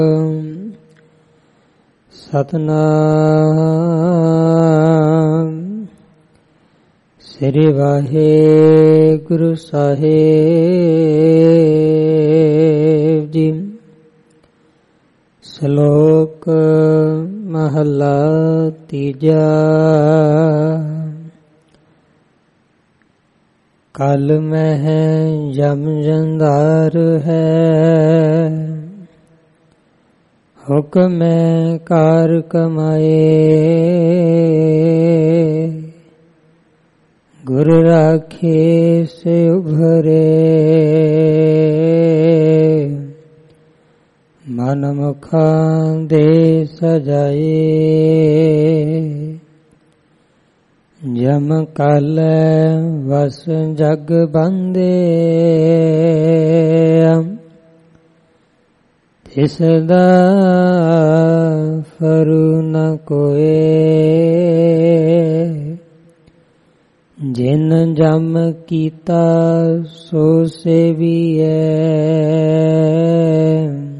ਸਤਨਾਮ ਸ੍ਰੀ ਵਾਹਿਗੁਰੂ ਸਾਹਿਬ ਜੀ। ਸ਼ਲੋਕ ਮਹਲਾ ਤੀਜਾ। ਕਲ ਮਹਿ ਜਮ ਜੰਧਾਰ ਹੈ, ਹੁਕਮੈ ਕਾਰ ਕਮਾਏ। ਗੁਰ ਰਾਖੇ ਸੇ ਉਭਰੇ, ਮਨ ਮੁਖਾਂ ਦੇ ਸਜਾਏ। ਜਮ ਕਲ ਵਸ ਜਗ ਬੰਦੇ, ਤਿਸ ਦਾ ਫਰੂ ਨ ਕੋਏ। ਜਿਨ ਜਮ ਕੀਤਾ ਸੋ ਸੇਵੀਐ,